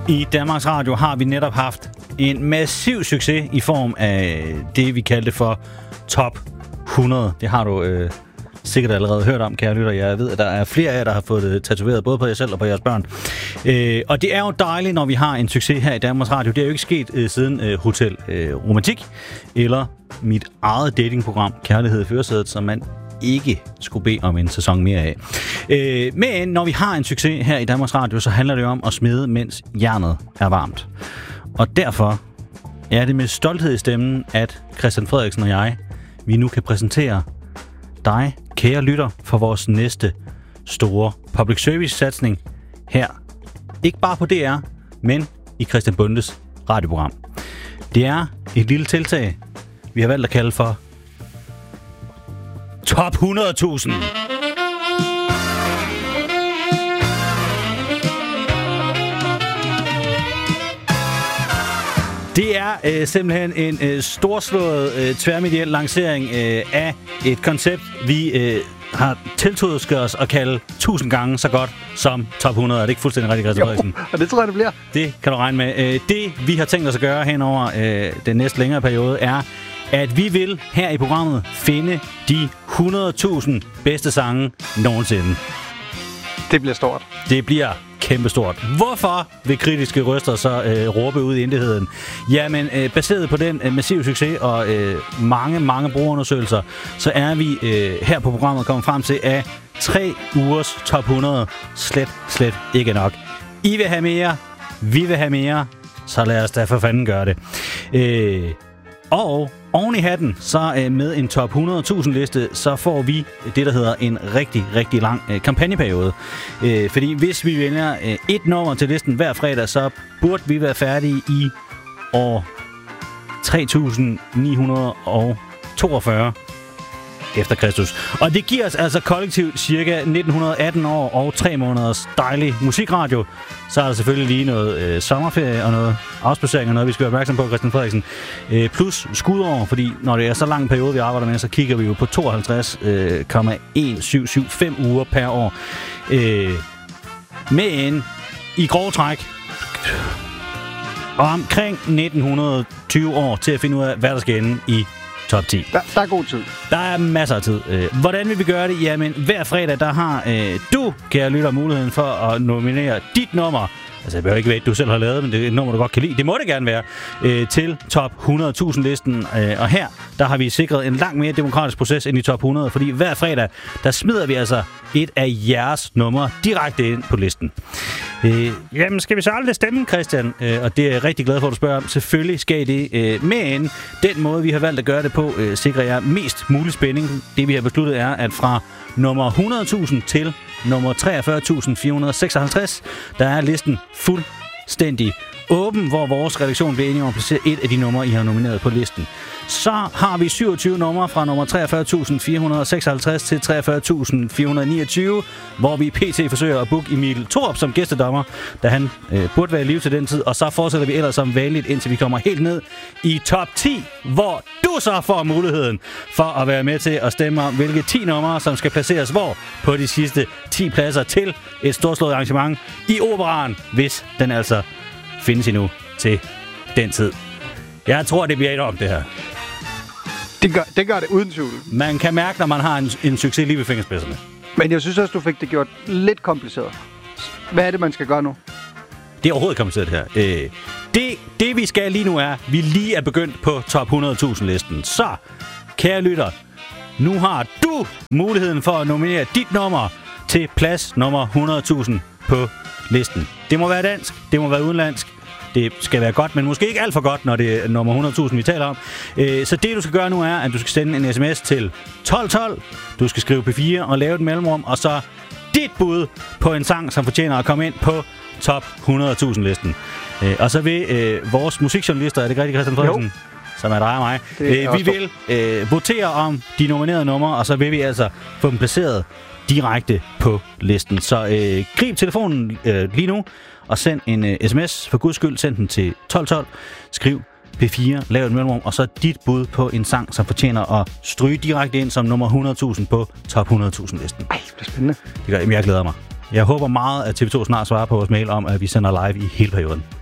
I Danmarks Radio har vi netop haft en massiv succes i form af det, vi kaldte for Top 100. Det har du sikkert allerede hørt om, kære lytter. Jeg ved, at der er flere af jer, der har fået det tatoveret, både på jer selv og på jeres børn. Og det er jo dejligt, når vi har en succes her i Danmarks Radio. Det er jo ikke sket siden Hotel Romantik, eller mit eget datingprogram, Kærlighed i Førersædet, som man ikke skulle bede om en sæson mere af. Men når vi har en succes her i Danmarks Radio, så handler det om at smide, mens jernet er varmt. Og derfor er det med stolthed i stemmen, at Christian Frederiksen og jeg, vi nu kan præsentere dig, kære lytter, for vores næste store public service-satsning her. Ikke bare på DR, men i Christian Bondes radioprogram. Det er et lille tiltag, vi har valgt at kalde for Top 100.000. Det er simpelthen en storslået tværmediel lancering af et koncept, vi har tiltudet os at kalde 1000 gange så godt som Top 100. Er det ikke fuldstændig rigtigt, Christian Frederiksen? Og det tror jeg, det bliver. Det kan du regne med. Det, vi har tænkt os at gøre hen over den næste længere periode, er, at vi vil her i programmet finde de 100.000 bedste sange nogensinde. Det bliver stort. Det bliver kæmpestort. Hvorfor vil kritiske røster så råbe ud i intetheden? Jamen, baseret på den massive succes og mange brugerundersøgelser, så er vi her på programmet kommet frem til, at 3 ugers top 100 slet ikke nok. I vil have mere, vi vil have mere, så lad os da for fanden gøre det. Og oven i hatten, så med en top 100.000 liste, så får vi det, der hedder en rigtig lang kampagneperiode. Fordi hvis vi vælger et nummer til listen hver fredag, så burde vi være færdige i år 3942 efter Kristus. Og det giver os altså kollektivt cirka 1918 år og 3 måneders dejlig musikradio. Så er der selvfølgelig lige noget sommerferie og noget afspacering og noget, vi skal være opmærksom på, Christian Frederiksen. Plus skudår, fordi når det er så lang en periode, vi arbejder med, så kigger vi jo på 52,1775 uger per år. Men i grove træk og omkring 1920 år til at finde ud af, hvad der skal ende i top 10. Der er god tid. Der er masser af tid. Hvordan vil vi gøre det? Jamen, hver fredag, der har du, kære lytter, muligheden for at nominere dit nummer. Altså, jeg behøver ikke ved, at du selv har lavet, men det er et nummer, du godt kan lide. Det må det gerne være. Til top 100.000-listen. Og her, der har vi sikret en langt mere demokratisk proces end i top 100. Fordi hver fredag, der smider vi altså et af jeres numre direkte ind på listen. Jamen, skal vi så aldrig stemme, Christian? Og det er jeg rigtig glad for, at du spørger om. Selvfølgelig skal I det. Men den måde, vi har valgt at gøre det på, sikrer jeg mest mulig spænding. Det, vi har besluttet, er, at fra nummer 100.000 til nummer 43.456, der er listen fuldstændig åben, hvor vores redaktion bliver enige om at placere et af de numre, I har nomineret på listen. Så har vi 27 numre fra nummer 43.456 til 43.429, hvor vi pt. Forsøger at booke Emil Thorup som gæstedommer, da han burde være i live til den tid. Og så fortsætter vi ellers som vanligt, indtil vi kommer helt ned i top 10, hvor du så får muligheden for at være med til at stemme om, hvilke 10 numre, som skal placeres hvor på de sidste 10 pladser til et storslået arrangement i Operaen, hvis den altså findes endnu til den tid. Jeg tror, det bliver enormt, det her. Det gør det uden tvivl. Man kan mærke, når man har en succes lige ved fingerspidserne. Men jeg synes også, du fik det gjort lidt kompliceret. Hvad er det, man skal gøre nu? Det er overhovedet kompliceret, det her. Det vi skal lige nu er, vi lige er begyndt på top 100.000-listen. Så, kære lytter, nu har du muligheden for at nominere dit nummer til plads nummer 100.000 på listen. Det må være dansk, det må være udenlandsk. Det skal være godt, men måske ikke alt for godt, når det er nummer 100.000, vi taler om. Så det, du skal gøre nu, er, at du skal sende en sms til 1212. Du skal skrive P4 og lave et mellemrum, og så dit bud på en sang, som fortjener at komme ind på top 100.000-listen. Og så vil vores musikjournalister, er det rigtigt, Christian Frederiksen? Som er dig og mig. Vi vil votere om de nominerede numre, og så vil vi altså få dem placeret direkte på listen. Så grib telefonen lige nu, og send en sms. For guds skyld, send den til 1212. Skriv P4, lav et mellemrum, og så dit bud på en sang, som fortjener at stryge direkte ind som nummer 100.000 på top 100.000-listen. Ej, det er spændende. Det gør jeg glæder mig. Jeg håber meget, at TV2 snart svarer på vores mail om, at vi sender live i hele perioden.